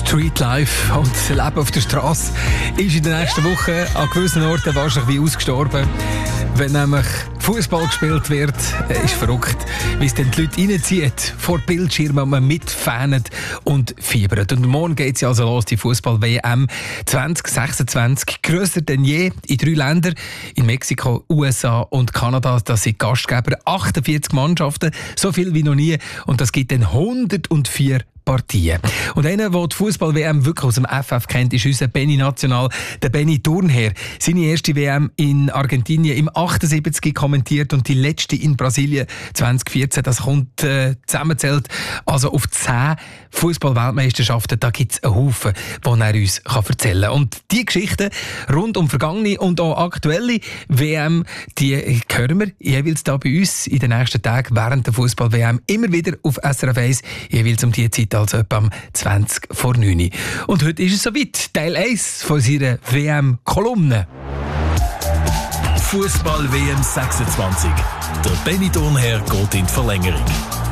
Streetlife und das Leben auf der Straße ist in der nächsten Woche an gewissen Orten wahrscheinlich wie ausgestorben. Wenn nämlich Fußball gespielt wird, ist verrückt, wie es dann die Leute reinzieht, vor Bildschirmen, man mitfanet und fiebert. Und morgen geht es ja also los, die Fußball-WM 2026, grösser denn je in 3 Ländern, in Mexiko, USA und Kanada. Das sind Gastgeber, 48 Mannschaften, so viel wie noch nie. Und das gibt dann 104 Partien. Und einer, der die Fußball-WM wirklich aus dem FF kennt, ist unser Benny National, der Benny Thurnherr. Seine erste WM in Argentinien im 78 kommentiert und die letzte in Brasilien 2014. Das kommt zusammenzählt also auf 10 Fußball-Weltmeisterschaften. Da gibt es einen Haufen, die er uns erzählen kann. Und die Geschichten rund um vergangene und auch aktuelle WM, die hören wir jeweils da bei uns in den nächsten Tagen während der Fußball-WM immer wieder auf SRF 1, jeweils um die Zeit, also etwa um 20 vor 9. Und heute ist es soweit, Teil 1 von seiner WM-Kolumne. Fußball WM 26. Der Benny Thurnherr geht in die Verlängerung.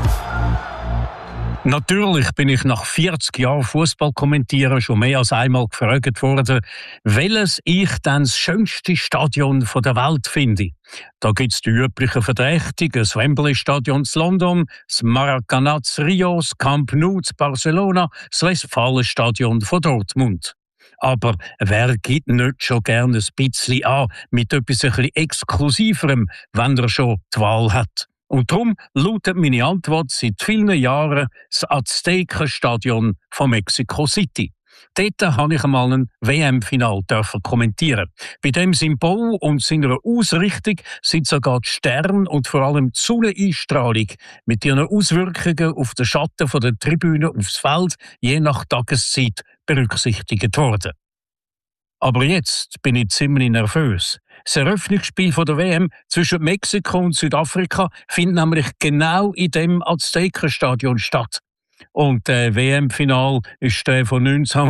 Natürlich bin ich nach 40 Jahren Fußball kommentieren schon mehr als einmal gefragt worden, welches ich dann das schönste Stadion der Welt finde. Da gibt es die üblichen Verdächtigen, das Wembley-Stadion in London, das Maracanã in Rio, das Camp Nou in Barcelona, das Westfalenstadion von Dortmund. Aber wer gibt nicht schon gerne ein bisschen an mit etwas ein bisschen Exklusiverem, wenn er schon die Wahl hat? Und darum lautet meine Antwort seit vielen Jahren das Aztekenstadion von Mexico City. Dort habe ich einmal ein WM-Final kommentieren. Bei dem seinem Bau und seiner Ausrichtung sind sogar die Sterne und vor allem die Sonneneinstrahlung mit ihren Auswirkungen auf den Schatten der Tribüne aufs Feld je nach Tageszeit berücksichtigt worden. Aber jetzt bin ich ziemlich nervös. Das Eröffnungsspiel der WM zwischen Mexiko und Südafrika findet nämlich genau in dem Aztekenstadion statt. Und der WM-Final ist der von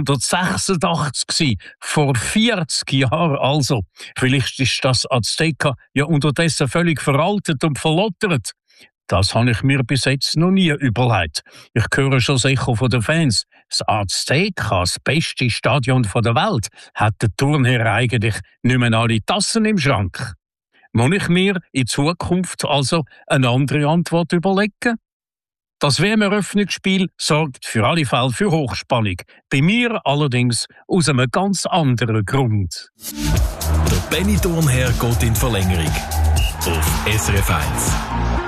1986 vor 40 Jahren also. Vielleicht ist das Azteca ja unterdessen völlig veraltet und verlottert. Das habe ich mir bis jetzt noch nie überlegt. Ich höre schon sicher von den Fans, das Azteca, das beste Stadion der Welt, hat der Thurnherr eigentlich nicht mehr alle Tassen im Schrank. Muss ich mir in Zukunft also eine andere Antwort überlegen? Das WM-Eröffnungsspiel sorgt für alle Fälle für Hochspannung. Bei mir allerdings aus einem ganz anderen Grund. Der Benny Thurnherr geht in die Verlängerung. Auf SRF 1.